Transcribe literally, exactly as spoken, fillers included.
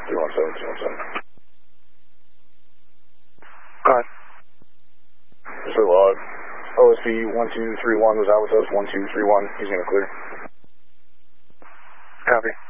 two one seven, two one seven. Go ahead. So, uh, O S P one two three one was out with us, one two three one, he's going to clear. Copy.